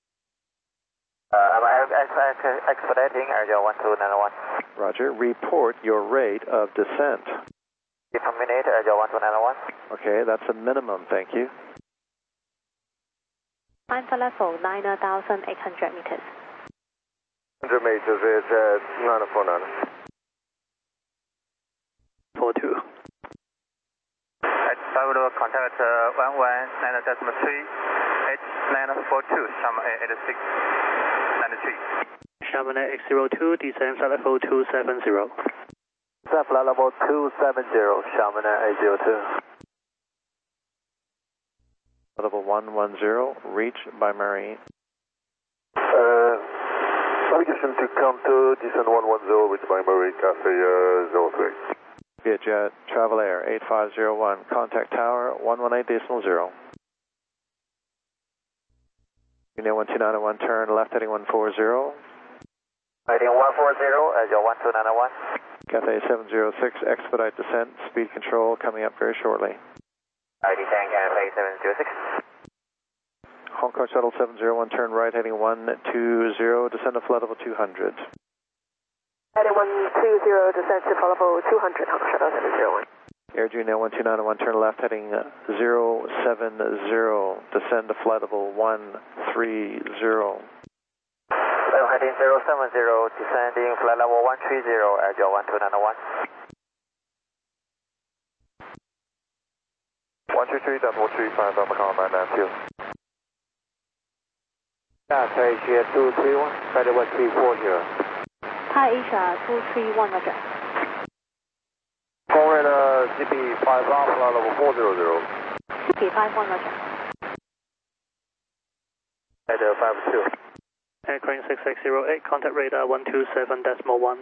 Speaker 4: I'm expediting Air 12901.
Speaker 9: Roger, report your rate of descent.
Speaker 4: If a minute, Air 12901.
Speaker 9: Okay, that's a minimum, thank you.
Speaker 1: Climb for level 9,800 meters.
Speaker 6: 100 meters is 949.
Speaker 7: 42.
Speaker 8: I will contact 119.3, H942, Sharman 8693.
Speaker 7: Sharman X02, descend flight level 270.
Speaker 6: Descend flight level 270, Sharman 802.
Speaker 9: Level 110, reach by Murray.
Speaker 6: Navigation to Kanto, descend 110, reach by Murray, Cathay 03.
Speaker 9: Vietjet, Travel Air 8501, contact tower 118.0. Union 12901, turn left heading 140.
Speaker 4: Heading 140, Air 12901.
Speaker 9: Cathay 706, expedite descent, speed control coming up very shortly.
Speaker 4: ID 10, Cathay 706.
Speaker 9: Hong Kong Shuttle 701, turn right heading 120, descend to flight level 200.
Speaker 10: Heading 120, descend to flight level 200, Hong Kong Shuttle 701.
Speaker 9: Air Junior 12901, turn left heading 070, descend to flight level 130.
Speaker 4: Heading 070, descending flight level 130, Air 12901.
Speaker 6: 133.135, Macau 992.
Speaker 2: Cathay Asia 231, flight level 340.
Speaker 1: Thai Asia 231, roger.
Speaker 6: Conrad CP 51, flight level 400.
Speaker 1: CP51, roger.
Speaker 6: At 52.
Speaker 7: Aircraft 6608, contact radar 127.1.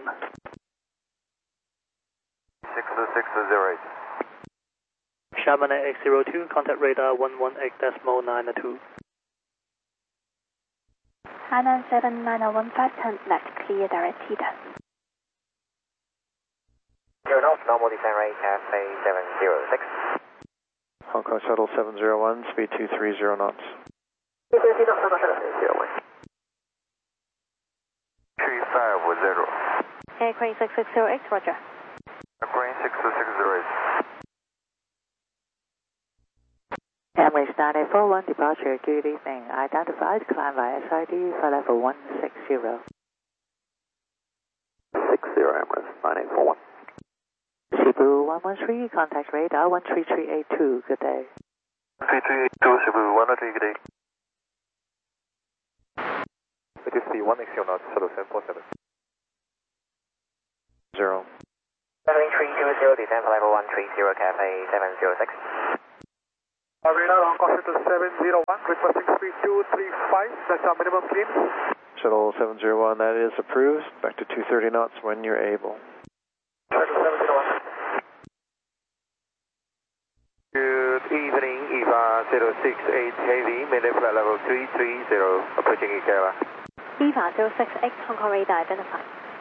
Speaker 6: 62608.
Speaker 7: Sharman X02, contact radar 118.92.
Speaker 1: Hainan 7915, turn left, clear direct TDA.
Speaker 4: Turn off, normal descent rate, Cathay 706.
Speaker 9: Hong Kong Shuttle 701, speed 230 knots.
Speaker 10: 230 knots, Hong Kong Shuttle 701.
Speaker 6: 350.
Speaker 1: Aircraft 6608, roger.
Speaker 6: Aircraft 6608.
Speaker 2: Emirates 9841, departure, good evening. Identified, climb via SID, flight level 160.
Speaker 6: 60 Emirates 9841.
Speaker 2: Cebu 113, contact radar 13382, good day.
Speaker 6: 3382, Cebu 113, good day. C 1 XL knots, shuttle 747.
Speaker 9: 0.
Speaker 4: 7320, descend for level 130, Cafe 706.
Speaker 6: Radar on call shuttle 701, requesting speed 235, that's our minimum clean.
Speaker 9: Shuttle 701, that is approved. Back to 230 knots when you're able.
Speaker 6: Shuttle 701. Good evening, EVA 068 Heavy, maintain flight level 330, approaching Ikea.
Speaker 1: EVA 068 Hong Kong radar identified.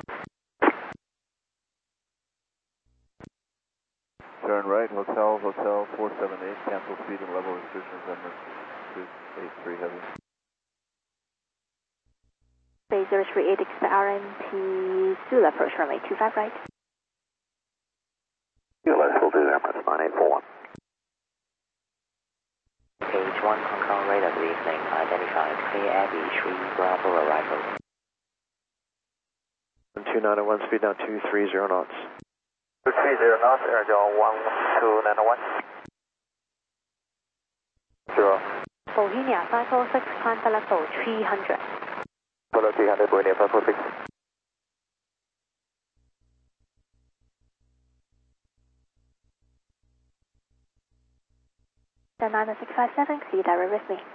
Speaker 5: Turn right, Hotel 478, cancel speed and level restrictions, Emirates 283 Heavy.
Speaker 1: Bay 038, expect RMP Zulu approach runway 25 right.
Speaker 4: ULS will do Emirates 9841.
Speaker 11: Page 1 Hong Kong radar, good evening, identified, clear Abbey 3 Bravo arrival.
Speaker 9: 2901, speed now 230 knots.
Speaker 4: 230 knots, air John 12901. 0.
Speaker 1: Bohemia 546, climb for level 300.
Speaker 4: Follow 300, Bohemia 546.
Speaker 1: The 90657, clear direct with me.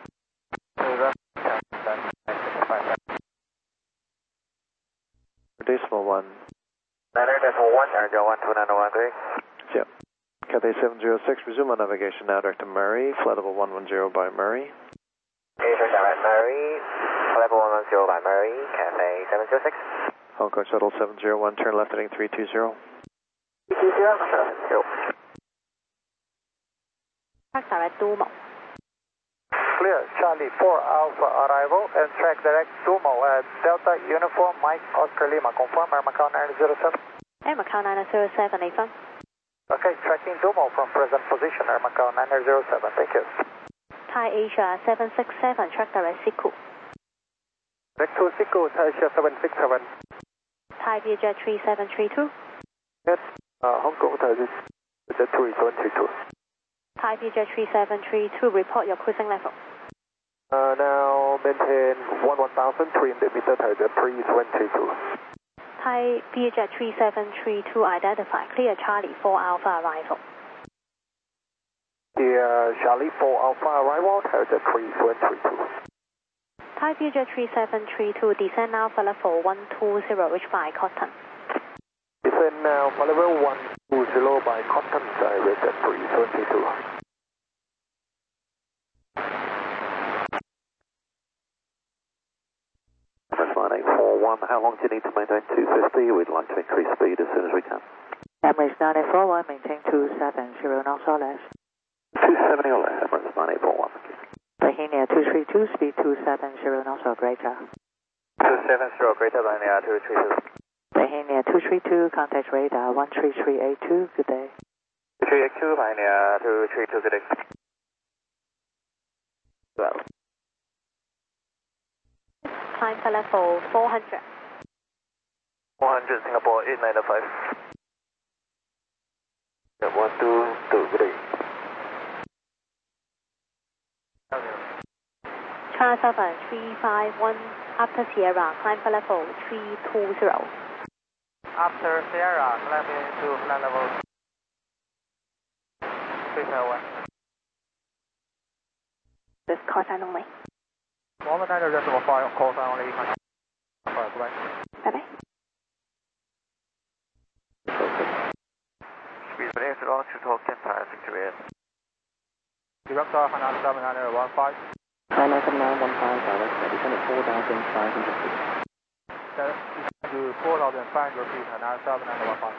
Speaker 9: Decimal 1.
Speaker 4: 901, air John 12901, great.
Speaker 9: Yep. Cathay 706, resume on navigation now, direct to Murray, flight level 110 by Murray.
Speaker 4: Asia direct Murray, level 110 by Murray, Cathay 706.
Speaker 9: Hong Kong Shuttle 701, turn left heading 320.
Speaker 4: 320,
Speaker 1: Track direct Dumo.
Speaker 2: Clear, Charlie 4 Alpha arrival and track direct Dumo at Delta Uniform Mike Oscar Lima. Confirm Air Macau 907.
Speaker 1: Air Macau 907, affirm.
Speaker 2: Okay, tracking Dumo from present position, Air Macau 907. Thank you.
Speaker 1: Thai Asia 767, track direct Siku.
Speaker 2: Direct to Siku, Thai Asia 767.
Speaker 1: Thai Vietjet 3732.
Speaker 2: Yes, Hong Kong Thai Vietjet 3732.
Speaker 1: Thai Vietjet 3732, report your cruising level.
Speaker 2: Now maintain 11,000, 300 meter, Thai Jet 322.
Speaker 1: Thai Vietjet 3732, identify, clear Charlie 4 Alpha arrival.
Speaker 2: The Charlie 4 Alpha arrival, Thai Jet 3732.
Speaker 1: Thai Vietjet 3732, descend now for level 120, reach by Cotton.
Speaker 2: Descend now for level 120 by Cotton, Thai Jet 3732.
Speaker 4: Emirates 941, how long do you need to maintain 250? We'd like to increase speed as soon as we can.
Speaker 11: Emirates 941, maintain 270 knots or less.
Speaker 4: 270 or less, Emirates 941, thank you.
Speaker 11: Bohemia 232, speed 270 knots or greater.
Speaker 4: 270 greater, Bohemia 232.
Speaker 11: Bohemia 232, contact radar 13382, good day.
Speaker 4: 232, Bohemia 232, good day. Well.
Speaker 1: Climb for level 400.
Speaker 4: 400, Singapore 8905. Yeah, 122, good day.
Speaker 1: China 7351, after Sierra, climb for level 320.
Speaker 2: After Sierra, climbing to flight level 371.
Speaker 1: This call sign only.
Speaker 2: Moment 9 decimal 5 on call sign only. Bye-bye.
Speaker 1: Bye-bye.
Speaker 8: Speed break launch to Tokyo Empire 68.
Speaker 2: Director Hana 7915.
Speaker 11: China 7915, direct, descend at 4,500 feet.
Speaker 2: Descend to 4,500 feet, Hana 7915.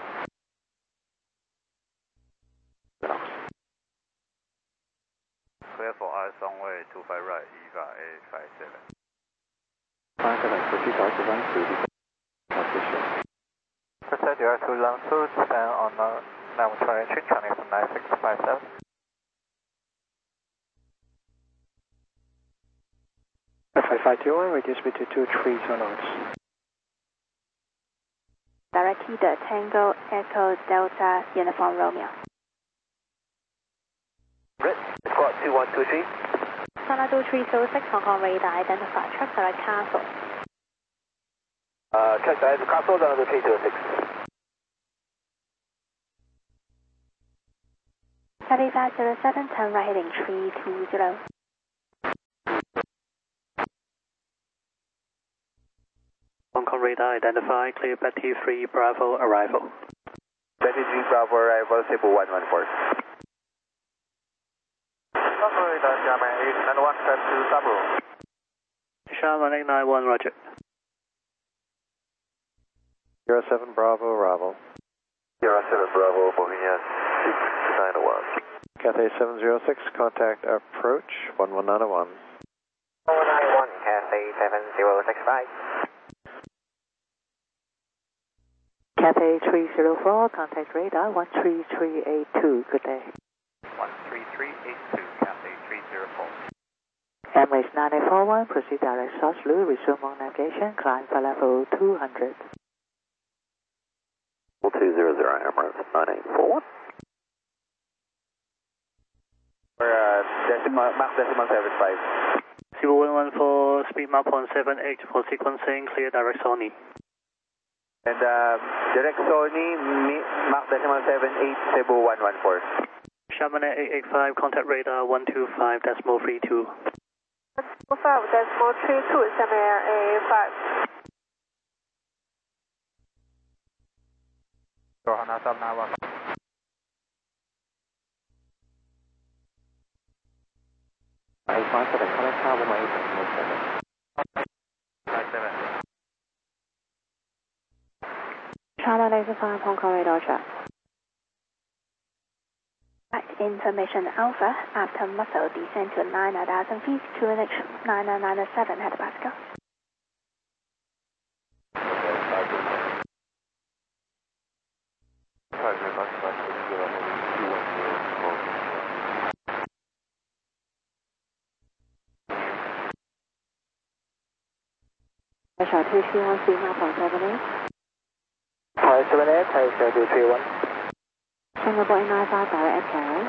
Speaker 8: Clear for ice runway 25 right, EVA 857.
Speaker 11: 57, proceed to run through the position.
Speaker 2: Proceed direct to run through, descend on 920 entry, Chinese 9657.
Speaker 7: F5521, reduce speed to 232 knots.
Speaker 1: Direct to Tango Echo Delta Uniform Romeo.
Speaker 4: Red, squad 2123.
Speaker 1: Sonado 306, Hong Kong radar identified, track direct Castle.
Speaker 6: Check that. Castle down to 306.
Speaker 1: Heavy 507, turn right heading 320.
Speaker 7: Hong Kong radar identified, clear Betty 3 Bravo arrival.
Speaker 6: Betty 3 Bravo arrival, Cebu 114. Hong Kong radar, Xiamen 891, set to Sabu.
Speaker 7: Xiamen 891, roger.
Speaker 9: Sierra 7 Bravo arrival.
Speaker 6: Sierra 7 Bravo, Bohemia 6901.
Speaker 9: Cathay 706, contact approach 11901.
Speaker 11: 191, Cathay 7065.
Speaker 12: Cathay 304, contact radar 13382, good day.
Speaker 8: 13382, Cathay 304.
Speaker 12: Emirates 9841, proceed direct Southlu, resume on navigation, climb for level 200.
Speaker 6: 200 Emirates 9841. We're Mach decimal 75.
Speaker 7: Cebu 114, speed map 178 for sequencing, clear direct Sony.
Speaker 6: And direct Sony, Mach decimal 78, Cebu 114.
Speaker 7: Xiamen 885, contact radar 125, decimal 32.
Speaker 10: 125, decimal 32, Xiamen 885.
Speaker 2: Johanna 791.
Speaker 11: I find for the correct tower, my 877.
Speaker 8: 97.
Speaker 1: China 85, Hong Kong radar check. Right, information Alpha, after muscle descend to 9,000 feet, 2NH 9997 hectopascal. Pressure 231, speed map 178.
Speaker 6: 578, Thai 231.
Speaker 1: Singapore 895, direct FKL.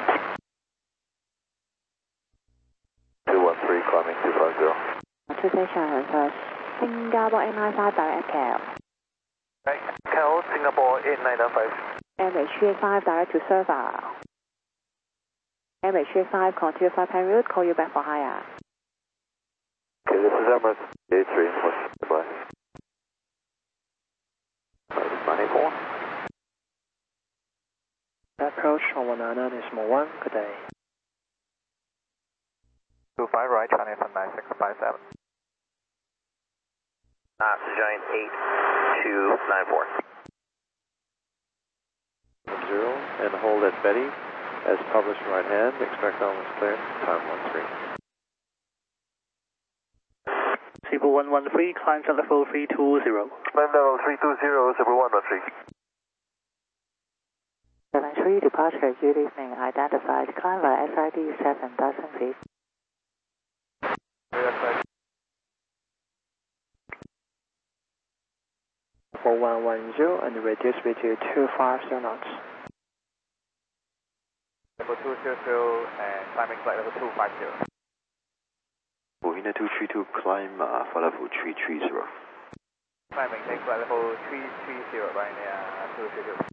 Speaker 6: 213, climbing 250.
Speaker 1: Two stations, Singapore 895, direct FKL.
Speaker 6: Cal, Singapore 8995.
Speaker 1: Average 385, direct to server. Average 385, continue flight plan route, call you back for higher.
Speaker 6: Okay, this is Emirates 83, goodbye. 984.
Speaker 7: Approach 119 is more 1, good day.
Speaker 2: 25 right, China 9657.
Speaker 4: Joint 8294.
Speaker 9: 0 and hold at Betty. As published right hand, expect almost clear, time 13.
Speaker 7: Cebu 113, climb at level 320.
Speaker 6: Level 320, Cebu 113.
Speaker 12: 73, departure, good evening, identified, climb by SID 7,000 feet.
Speaker 7: 4110 and reduce speed to 250 knots.
Speaker 2: Level 200 and climbing flight level 250.
Speaker 6: Bohemia 232, climb for level 330.
Speaker 2: Climbing, take flight level 330 right near 230.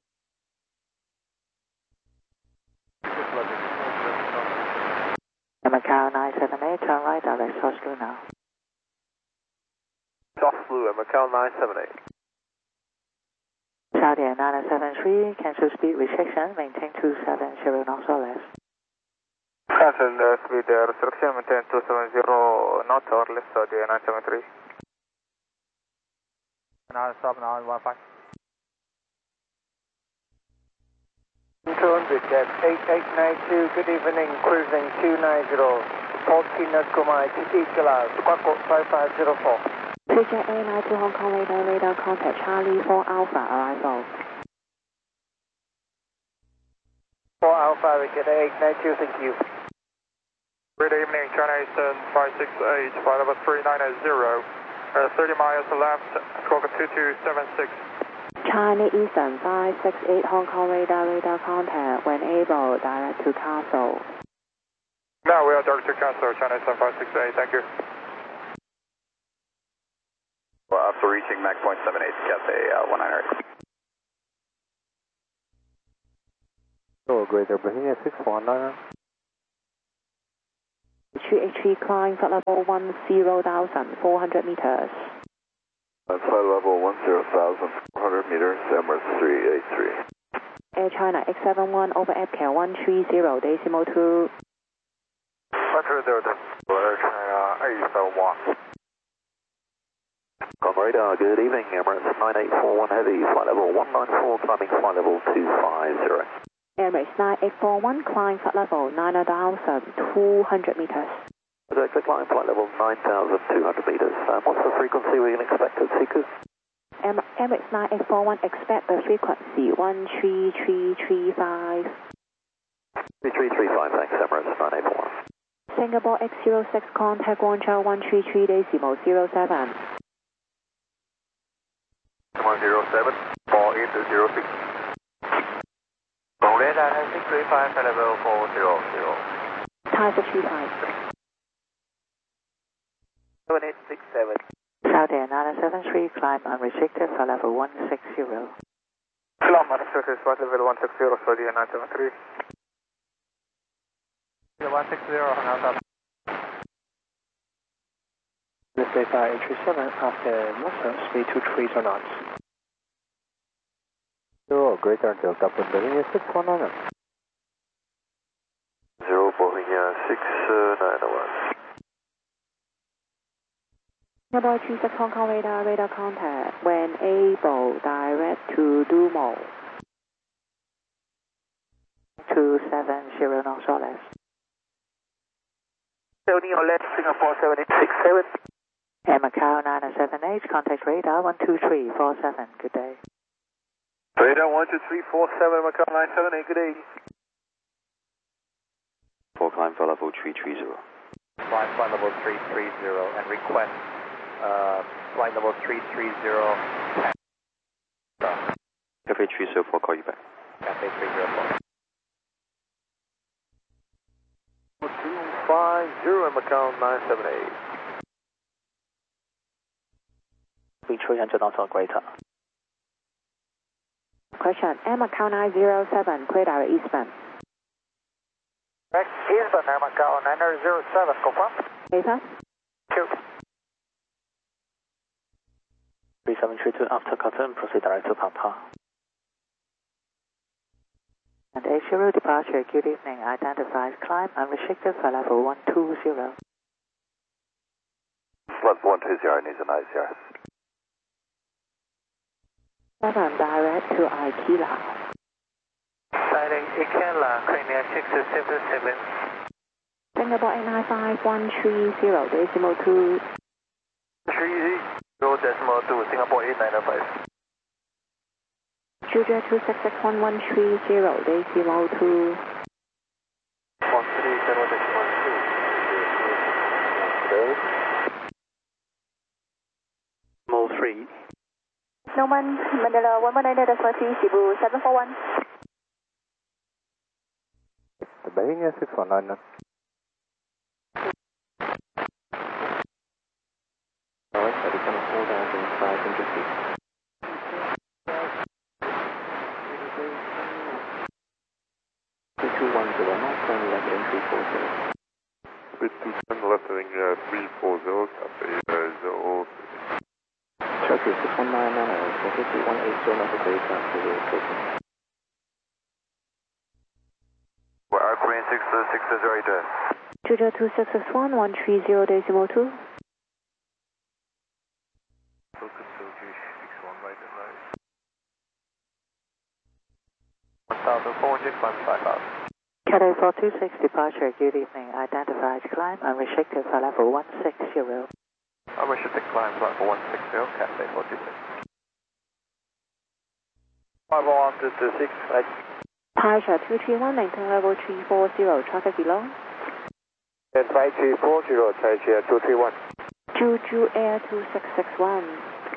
Speaker 12: Macau 978, turn right, direct Southlu now.
Speaker 6: Southlu at Macau 978.
Speaker 12: Saudi 973, cancel speed restriction, maintain 270 knots or less.
Speaker 6: Cancel speed restriction, maintain 270 knots or less, Saudi 973.
Speaker 2: 97915.
Speaker 6: 200 at 8892, good evening, cruising 290, 14 Kumai, East Galas, Quaco 5504.
Speaker 1: CJ 892 Hong Kong radar contact Charlie 4 Alpha arrival.
Speaker 6: 4 Alpha, we get 892, thank you.
Speaker 2: Good evening, China Eastern 568, flight level 390, 30 miles left, Squawk 2276.
Speaker 1: China Eastern 568 Hong Kong radar contact, when able, direct to Castle.
Speaker 2: Now we are direct to Castle, China Eastern 568, thank you.
Speaker 6: Well, after reaching reaching Mach 0.78, Cathay 1900.
Speaker 13: So, Greater Bohemia 619.
Speaker 12: HV climb flight level 10,400 meters.
Speaker 6: Flight level 10,400 meters, Emirates 383.
Speaker 12: Air China X71 over FCAL 130 decimal 2.
Speaker 6: 130, Air China A71.
Speaker 9: Radar, good evening, Emirates 9841 Heavy, flight level 194, climbing flight level 250.
Speaker 12: Emirates 9841, climb flight level 9,200 meters.
Speaker 9: Director climb flight level 9,200 meters. What's the frequency we can expect at Siku?
Speaker 12: Emirates 9841, expect the frequency 13335.
Speaker 9: 3335, thanks, Emirates 9841.
Speaker 12: Singapore X06, contact Guangzhou 133 decimal 07.
Speaker 6: 107, fall into 06. Radar 635, level 400.
Speaker 12: Type 35.
Speaker 6: 7867.
Speaker 12: South Air 973, climb unrestricted for level 160.
Speaker 6: Kilometer surface, flight level 160, Saudi 973. 160, hang out.
Speaker 7: This is HV7 after Muscle, speed 23 knots.
Speaker 13: So, Greater Delta Bohemia 619.
Speaker 6: 0 Bohemia 691.
Speaker 12: Singapore 26 Hong Kong radar contact. When able, direct to Dumo. 270 knots or less.
Speaker 6: 70 or less, Singapore 7867.
Speaker 12: Air Macau 978, contact radar 12347. Good day.
Speaker 6: Radar 12347, Macau 978, good day.
Speaker 9: For climb for level 330.
Speaker 2: Flight level 330 and request flight level 330.
Speaker 9: Cafe 304, call you back.
Speaker 2: Cafe 304.
Speaker 6: 250 and Macau 978.
Speaker 7: Speed 300 knots or greater.
Speaker 12: Question, Air Macau 907, clear direct eastbound.
Speaker 2: Correct, eastbound Air Macau 907, confirm.
Speaker 12: Later.
Speaker 7: 3732 after Cotton, proceed direct to Papa.
Speaker 12: And A0 departure, good evening, identified climb unrestricted for level 120.
Speaker 6: Level 120 needs an ICR.
Speaker 12: 7 direct to Aikila.
Speaker 2: Siding Ikela, Crania 677.
Speaker 12: Singapore 895 130 decimal 2.
Speaker 6: 30.2, Singapore 8905.
Speaker 12: Julia 2661130 decimal 2.
Speaker 7: 3.
Speaker 10: Norman, Mandela 119.40, Cebu 741.
Speaker 13: The Bohemia 619.
Speaker 11: Alright, so we're going to 4,500 feet.
Speaker 6: With 210 left heading 340, Cafe 0.
Speaker 11: Turkey 619 150 180 navigate after the taking.
Speaker 6: Well, Korean 660
Speaker 12: Julia 2661 130 decimal 2.
Speaker 6: Focus Soju 61 right and right. 1,400, climb 5,000.
Speaker 12: Cathay 426 departure, good evening, identified climb unrestricted for level 160.
Speaker 6: Unrestricted climb flight for 160, Cathay 426. 5126, right.
Speaker 12: Departure 231, maintain level 340, traffic below.
Speaker 6: And 5340, Taiji 231.
Speaker 12: Juju Air 2661.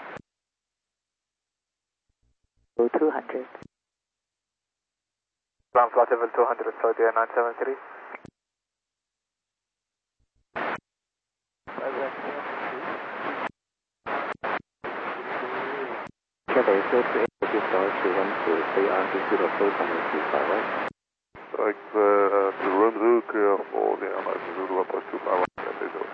Speaker 12: 200.
Speaker 6: Ground flight level 200, Saudi 973.
Speaker 3: Go to 8 Tower 212, stay RMP 04, coming 25 right.
Speaker 6: Like the room 0 clear for the Zulu approach 25 right.